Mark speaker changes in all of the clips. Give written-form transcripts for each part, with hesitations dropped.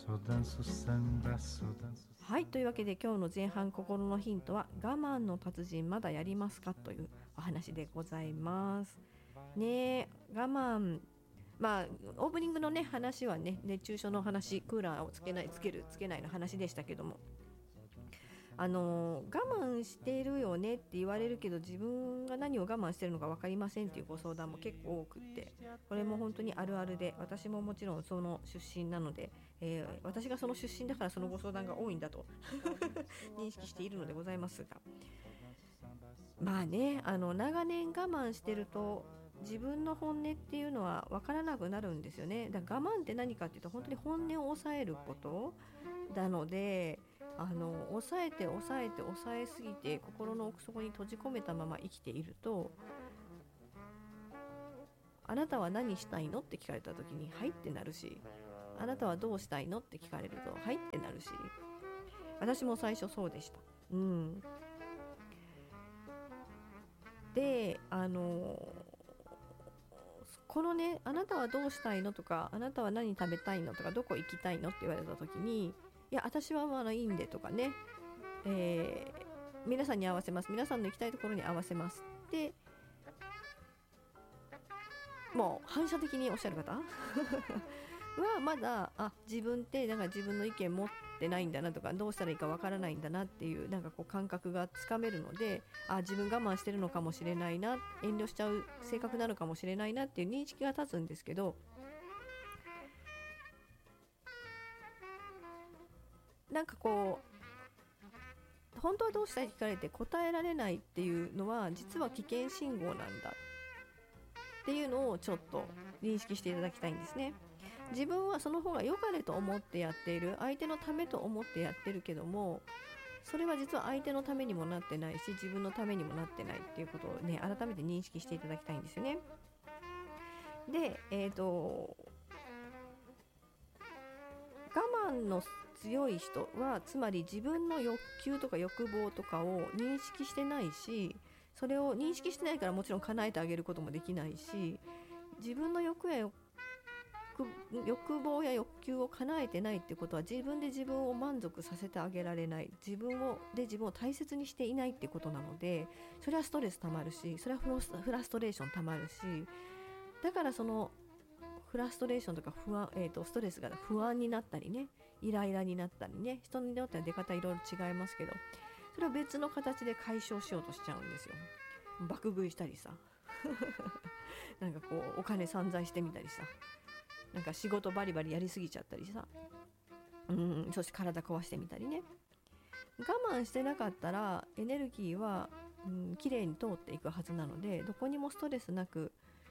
Speaker 1: はい、というわけで今日の前半心のヒントは我慢の達人まだやりますかというお話でございますね。我慢、まあオープニングのね話はね熱中症の話、クーラーをつけないつけるつけないの話でしたけども、我慢してるよねって言われるけど自分が何を我慢してるのか分かりませんっていうご相談も結構多くって、これも本当にあるあるで、私ももちろんその出身なので、私がその出身だからそのご相談が多いんだと認識しているのでございますが、まあね、長年我慢してると自分の本音っていうのは分からなくなるんですよね。だから我慢って何かっていうと本当に本音を抑えることなので、抑えて抑えて抑えすぎて心の奥底に閉じ込めたまま生きていると、あなたは何したいのって聞かれた時にはいってなるし、あなたはどうしたいのって聞かれるとはいってなるし、私も最初そうでした。で、このね、あなたはどうしたいのとか、あなたは何食べたいのとか、どこ行きたいのって言われた時に、いや私はまだいいんでとかね、皆さんに合わせます、皆さんの行きたいところに合わせますってもう反射的におっしゃる方はまだ自分ってだから自分の意見持ってないんだなとか、どうしたらいいかわからないんだなっていうなんかこう感覚がつかめるので、自分我慢してるのかもしれないな、遠慮しちゃう性格なのかもしれないなっていう認識が立つんですけど、なんかこう本当はどうしたいって聞かれて答えられないっていうのは実は危険信号なんだっていうのをちょっと認識していただきたいんですね。自分はその方が良かれと思ってやっている、相手のためと思ってやってるけども、それは実は相手のためにもなってないし自分のためにもなってないっていうことをね改めて認識していただきたいんですよね。で、我慢の強い人はつまり自分の欲求とか欲望とかを認識してないし、それを認識してないからもちろん叶えてあげることもできないし、自分の欲望や欲求を叶えてないってことは自分で自分を満足させてあげられない、自分を大切にしていないってことなので、それはストレスたまるし、それはフラストレーションたまるし、だからそのフラストレーションとかストレスが不安になったりね、イライラになったりね、人によっては出方いろいろ違いますけど、それを別の形で解消しようとしちゃうんですよ。爆食いしたりさなんかこうお金散財してみたりさ、なんか仕事バリバリやりすぎちゃったりさ、そして体壊してみたりね。我慢してなかったらエネルギーは、きれいに通っていくはずなので、どこにもストレスなく、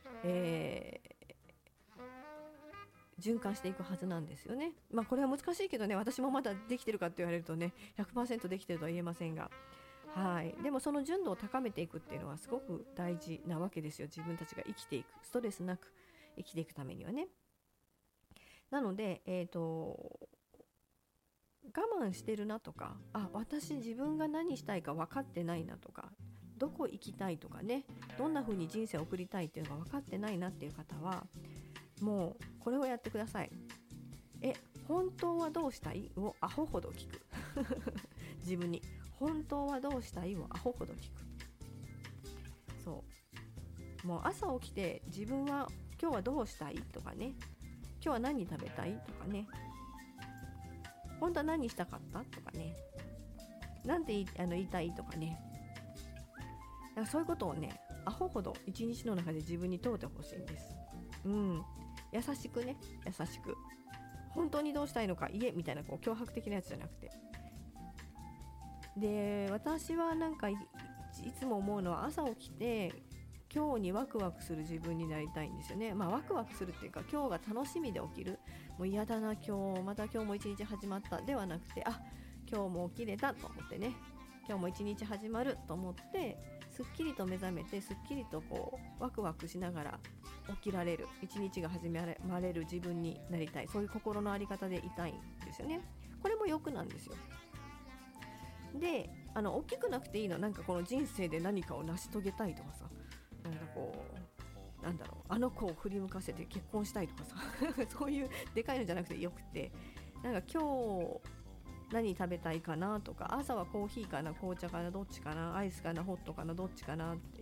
Speaker 1: 循環していくはずなんですよね。これは難しいけどね、私もまだできてるかって言われるとね 100% できてるとは言えませんが、でもその純度を高めていくっていうのはすごく大事なわけですよ。自分たちが生きていく、ストレスなく生きていくためにはね。なので、我慢してるなとか、私自分が何したいか分かってないなとか、どこ行きたいとかね、どんな風に人生を送りたいっていうのが分かってないなっていう方は、もうこれをやってください。本当はどうしたいをアホほど聞く自分に本当はどうしたいをアホほど聞く。もう朝起きて自分は今日はどうしたいとかね、今日は何食べたいとかね、本当は何したかったとかね、なんて言いたいとかね、だからそういうことをねアホほど一日の中で自分に問うてほしいんです。優しくね、優しく本当にどうしたいのか言えみたいなこう脅迫的なやつじゃなくて。で、私はなんかいつも思うのは、朝起きて今日にワクワクする自分になりたいんですよね。ワクワクするっていうか、今日が楽しみで起きる、もう嫌だな今日も一日始まったではなくて、今日も起きれたと思ってね、今日も一日始まると思ってすっきりと目覚めて、すっきりとこうワクワクしながら起きられる、一日が始まれる自分になりたい、そういう心の在り方でいたいんですよね。これも欲なんですよ。で、大きくなくていいの。なんかこの人生で何かを成し遂げたいとかさ、なんかこうあの子を振り向かせて結婚したいとかさそういうでかいのじゃなくてよくて、 なんか今日何食べたいかなとか、朝はコーヒーかな紅茶かなどっちかな、アイスかなホットかなどっちかなっていう、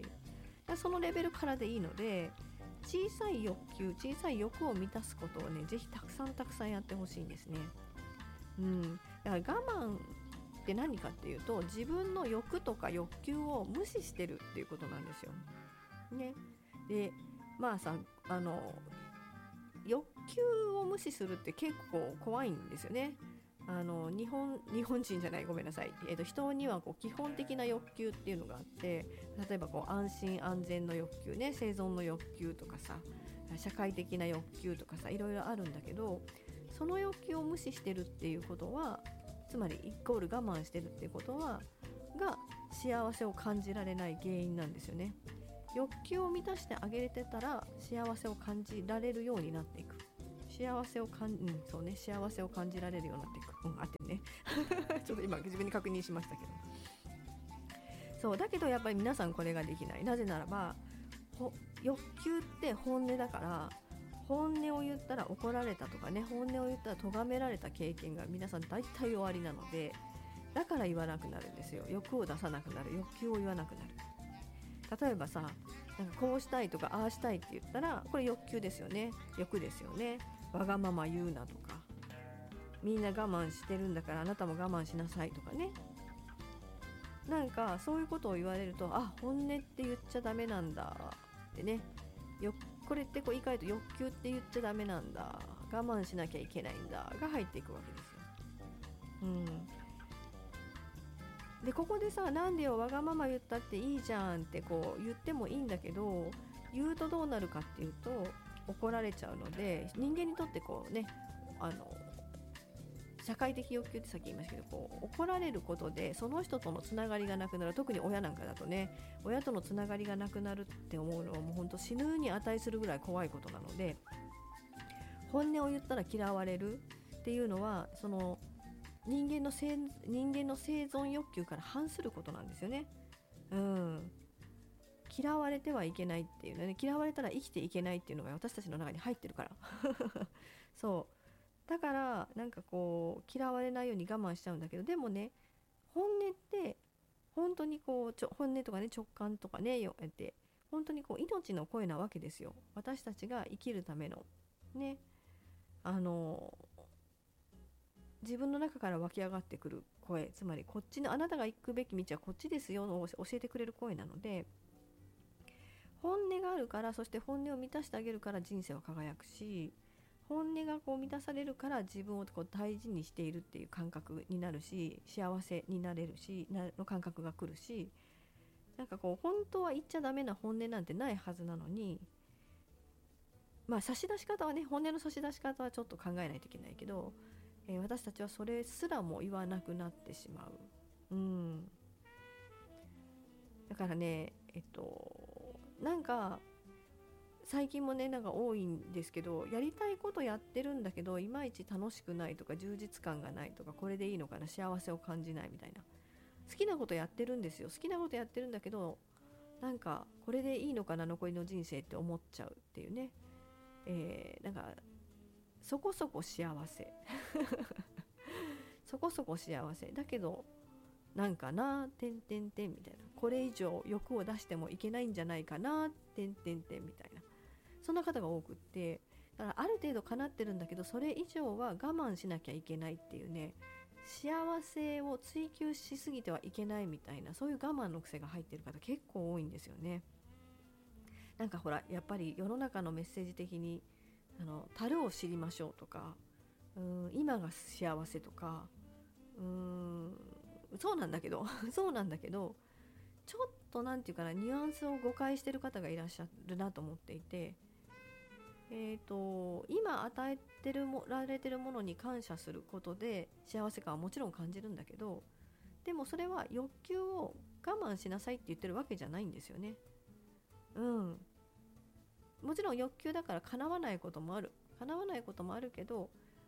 Speaker 1: そのレベルからでいいので、小さい欲求、小さい欲を満たすことをね、ぜひたくさんやってほしいんですね。だから我慢って何かっていうと、自分の欲とか欲求を無視してるっていうことなんですよね。でまあさ、欲求を無視するって結構怖いんですよね。日本人じゃない、ごめんなさい、人にはこう基本的な欲求っていうのがあって、例えばこう安心安全の欲求ね、生存の欲求とかさ、社会的な欲求とかさ、いろいろあるんだけど、その欲求を無視してるっていうことは、つまりイコール我慢してるっていうことはが幸せを感じられない原因なんですよね。欲求を満たしてあげれてたら幸せを感じられるようになっていく。そうね、幸せを感じられるようになっていく。合ってるね。ちょっと今自分に確認しましたけど。そうだけどやっぱり皆さんこれができない。なぜならば欲求って本音だから、本音を言ったら怒られたとかね、本音を言ったら咎められた経験が皆さん大体終わりなので、だから言わなくなるんですよ。欲を出さなくなる、欲求を言わなくなる。例えばさ、なんかこうしたいとかああしたいって言ったら、これ欲求ですよね、欲ですよね。わがまま言うなとか、みんな我慢してるんだからあなたも我慢しなさいとかね、なんかそういうことを言われると、あ、本音って言っちゃダメなんだってね、これってこう言い換えると欲求って言っちゃダメなんだ、我慢しなきゃいけないんだが入っていくわけですよ。でここでさ、なんでよわがまま言ったっていいじゃんってこう言ってもいいんだけど、言うとどうなるかっていうと怒られちゃうので、人間にとってこうね、社会的欲求ってさっき言いましたけど、こう怒られることでその人とのつながりがなくなる。特に親なんかだとね、親とのつながりがなくなるって思うのはもう本当死ぬに値するぐらい怖いことなので、本音を言ったら嫌われるっていうのは、その人間の生存欲求から反することなんですよね。嫌われてはいけないっていうね、嫌われたら生きていけないっていうのが私たちの中に入ってるからそうだから、なんかこう嫌われないように我慢しちゃうんだけど、でもね、本音って本当にこう本音とかね、直感とかね、って本当にこう命の声なわけですよ。私たちが生きるためのね、自分の中から湧き上がってくる声、つまりこっちのあなたが行くべき道はこっちですよを教えてくれる声なので、本音があるから、そして本音を満たしてあげるから人生は輝くし、本音がこう満たされるから自分をこう大事にしているっていう感覚になるし、幸せになれるしの感覚が来るし、なんかこう本当は言っちゃダメな本音なんてないはずなのに、まあ差し出し方はね、本音の差し出し方はちょっと考えないといけないけど、私たちはそれすらも言わなくなってしまう。だからね、なんか最近もね、なんか多いんですけど、やりたいことやってるんだけどいまいち楽しくないとか、充実感がないとか、これでいいのかな、幸せを感じないみたいな。好きなことやってるんですよ、好きなことやってるんだけど、なんかこれでいいのかな残りの人生って思っちゃうっていうね、なんかそこそこ幸せそこそこ幸せだけど、なんかな、てんてんてんみたいな、これ以上欲を出してもいけないんじゃないかな、てんてんてんみたいな、そんな方が多くって、だからある程度叶ってるんだけど、それ以上は我慢しなきゃいけないっていうね、幸せを追求しすぎてはいけないみたいな、そういう我慢の癖が入ってる方結構多いんですよね。なんかほら、やっぱり世の中のメッセージ的に樽を知りましょうとか、今が幸せとか、そうなんだけどそうなんだけど、ちょっとなんていうかな、ニュアンスを誤解してる方がいらっしゃるなと思っていて、今与えてられてるものに感謝することで幸せ感はもちろん感じるんだけど、でもそれは欲求を我慢しなさいって言ってるわけじゃないんですよね。もちろん欲求だから叶わないこともあるけど、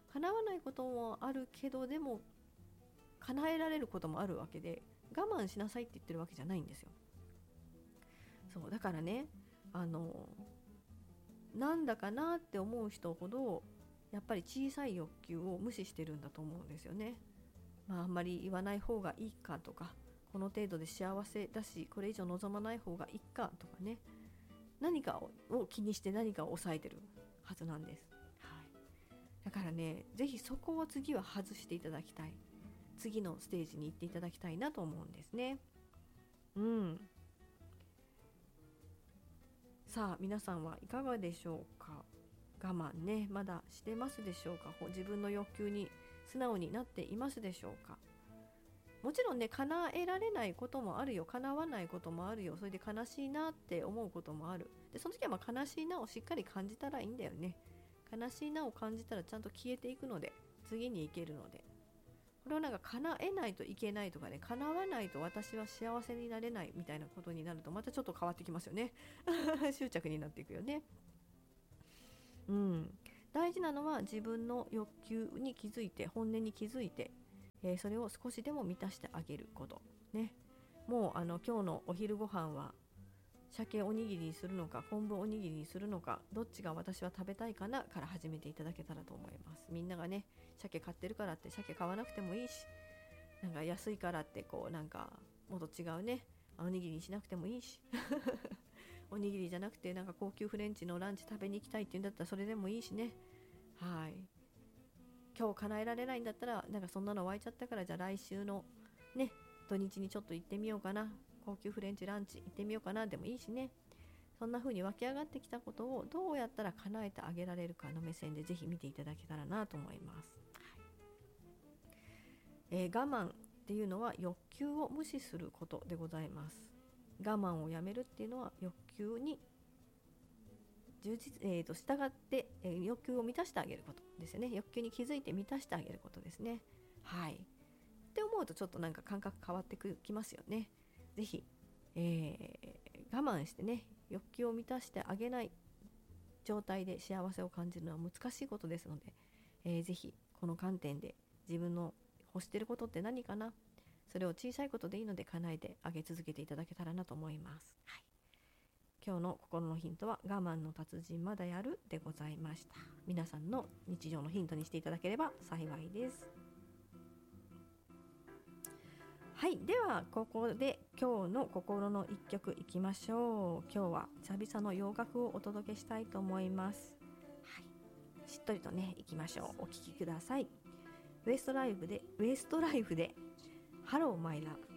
Speaker 1: でも叶えられることもあるわけで、我慢しなさいって言ってるわけじゃないんですよ。そうだからね、なんだかなって思う人ほどやっぱり小さい欲求を無視してるんだと思うんですよね。あんまり言わない方がいいかとか、この程度で幸せだしこれ以上望まない方がいいかとかね、何かを気にして何かを抑えてるはずなんです、はい、だからね、ぜひそこを次は外していただきたい、次のステージに行っていただきたいなと思うんですね。さあ皆さんはいかがでしょうか。我慢ね、まだしてますでしょうか。自分の欲求に素直になっていますでしょうか。もちろんね、叶えられないこともあるよ、叶わないこともあるよ、それで悲しいなって思うこともある。でその時は悲しいなをしっかり感じたらいいんだよね。悲しいなを感じたらちゃんと消えていくので、次に行けるので、これをなんか叶えないといけないとかね、叶わないと私は幸せになれないみたいなことになるとまたちょっと変わってきますよね執着になっていくよね。大事なのは自分の欲求に気づいて、本音に気づいて、それを少しでも満たしてあげることね。もう今日のお昼ご飯は鮭おにぎりにするのか昆布おにぎりにするのか、どっちが私は食べたいかなから始めていただけたらと思います。みんながね、鮭買ってるからって鮭買わなくてもいいし、なんか安いからってなんかもっと違うねおにぎりにしなくてもいいしおにぎりじゃなくてなんか高級フレンチのランチ食べに行きたいっていうんだったらそれでもいいしね。はい、今日叶えられないんだったらなんかそんなの湧いちゃったから、じゃあ来週のね土日にちょっと行ってみようかな、高級フレンチランチ行ってみようかなでもいいしね。そんな風に湧き上がってきたことをどうやったら叶えてあげられるかの目線でぜひ見ていただけたらなと思います。我慢っていうのは欲求を無視することでございます。我慢をやめるっていうのは欲求に従って、欲求を満たしてあげることですよね。欲求に気づいて満たしてあげることですね。はい。って思うとちょっとなんか感覚変わってきますよね。ぜひ、我慢してね、欲求を満たしてあげない状態で幸せを感じるのは難しいことですので、ぜひこの観点で自分の欲していることって何かな、それを小さいことでいいので叶えてあげ続けていただけたらなと思います。はい、今日の心のヒントは我慢の達人まだやるでございました。皆さんの日常のヒントにしていただければ幸いです。はい、ではここで今日の心の一曲いきましょう。今日は久々の洋楽をお届けしたいと思います。はい、しっとりとねいきましょう。お聴きください。ウエストライフでハローマイラブ。